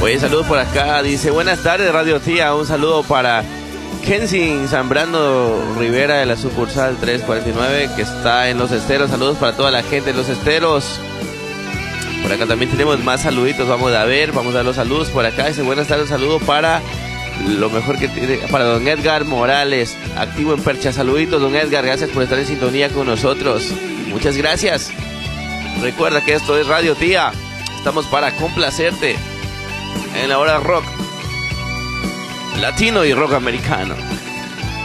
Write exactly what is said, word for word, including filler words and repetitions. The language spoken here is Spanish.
Oye, saludos por acá. Dice, buenas tardes, Radio Tía. Un saludo para Kensin Zambrano Rivera de la sucursal tres cuarenta y nueve, que está en Los Esteros. Saludos para toda la gente de Los Esteros. Por acá también tenemos más saluditos. Vamos a ver, vamos a dar los saludos por acá. Dice, buenas tardes, un saludo para lo mejor que tiene, para don Edgar Morales, activo en Percha. Saluditos, don Edgar. Gracias por estar en sintonía con nosotros. Muchas gracias. Recuerda que esto es Radio Tía. Estamos para complacerte en la hora rock latino y rock americano.